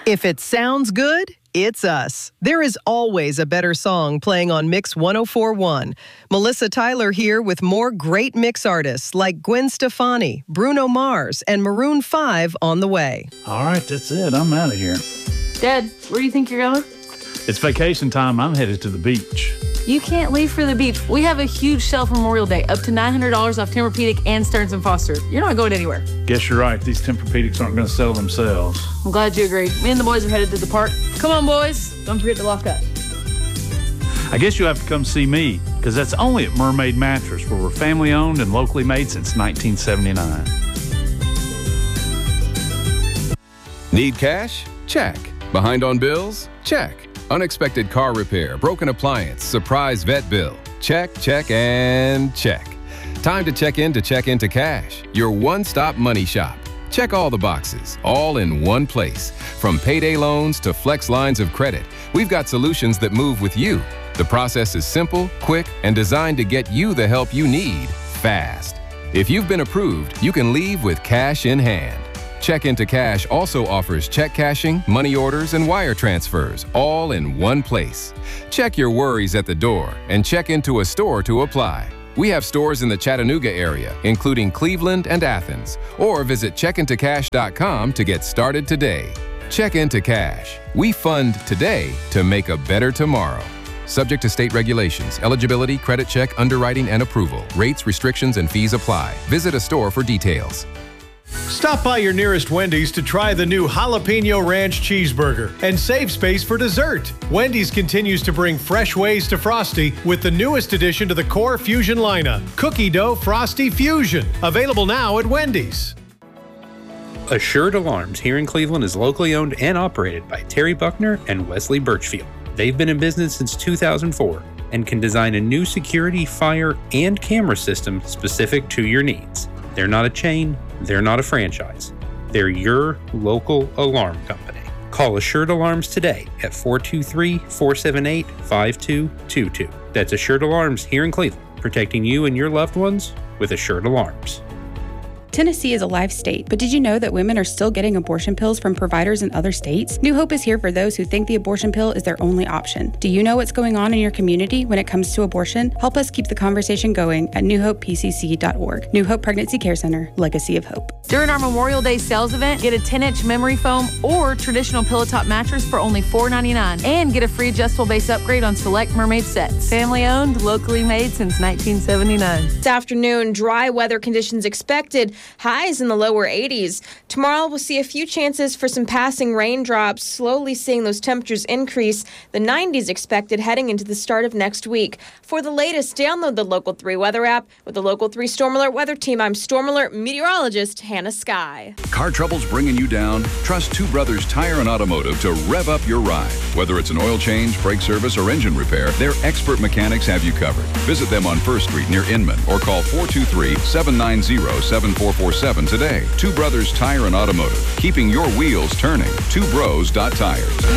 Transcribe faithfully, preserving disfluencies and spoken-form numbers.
If it sounds good, it's us. There is always a better song playing on Mix one oh four point one. Melissa Tyler here with more great mix artists like Gwen Stefani, Bruno Mars, and Maroon five on the way. All right, that's it. I'm out of here. Dad, where do you think you're going? It's vacation time. I'm headed to the beach. You can't leave for the beach. We have a huge sale for Memorial Day, up to nine hundred dollars off Tempur-Pedic and Stearns and Foster. You're not going anywhere. Guess you're right. These Tempur-Pedics aren't going to sell themselves. I'm glad you agree. Me and the boys are headed to the park. Come on, boys. Don't forget to lock up. I guess you have to come see me, because that's only at Mermaid Mattress, where we're family owned and locally made since nineteen seventy-nine. Need cash? Check. Behind on bills? Check. Unexpected car repair, broken appliance, surprise vet bill. Check, check, and check. Time to check in to Check Into Cash, your one-stop money shop. Check all the boxes, all in one place. From payday loans to flex lines of credit, we've got solutions that move with you. The process is simple, quick, and designed to get you the help you need fast. If you've been approved, you can leave with cash in hand. Check Into Cash also offers check cashing, money orders, and wire transfers, all in one place. Check your worries at the door and check into a store to apply. We have stores in the Chattanooga area, including Cleveland and Athens, or visit check into cash dot com to get started today. Check Into Cash. We fund today to make a better tomorrow. Subject to state regulations, eligibility, credit check, underwriting, and approval. Rates, restrictions, and fees apply. Visit a store for details. Stop by your nearest Wendy's to try the new Jalapeno Ranch Cheeseburger and save space for dessert. Wendy's continues to bring fresh ways to Frosty with the newest addition to the Core Fusion lineup, Cookie Dough Frosty Fusion. Available now at Wendy's. Assured Alarms here in Cleveland is locally owned and operated by Terry Buckner and Wesley Birchfield. They've been in business since two thousand four and can design a new security, fire, and camera system specific to your needs. They're not a chain. They're not a franchise. They're your local alarm company. Call Assured Alarms today at four two three, four seven eight, five two two two. That's Assured Alarms here in Cleveland, protecting you and your loved ones with Assured Alarms. Tennessee is a life state, but did you know that women are still getting abortion pills from providers in other states? New Hope is here for those who think the abortion pill is their only option. Do you know what's going on in your community when it comes to abortion? Help us keep the conversation going at new hope p c c dot org. New Hope Pregnancy Care Center, Legacy of Hope. During our Memorial Day sales event, get a ten-inch memory foam or traditional pillow top mattress for only four ninety-nine, and get a free adjustable base upgrade on select Mermaid sets. Family owned, locally made since nineteen seventy-nine. This afternoon, dry weather conditions expected. Highs in the lower eighties. Tomorrow, we'll see a few chances for some passing raindrops, slowly seeing those temperatures increase. The nineties expected heading into the start of next week. For the latest, download the Local three weather app. With the Local three Storm Alert weather team, I'm Storm Alert meteorologist Hannah Sky. Car troubles bringing you down? Trust Two Brothers Tire and Automotive to rev up your ride. Whether it's an oil change, brake service, or engine repair, their expert mechanics have you covered. Visit them on First Street near Inman or call four two three, seven nine zero, seven four four seven today. Two Brothers Tire and Automotive, keeping your wheels turning. two bros dot tires.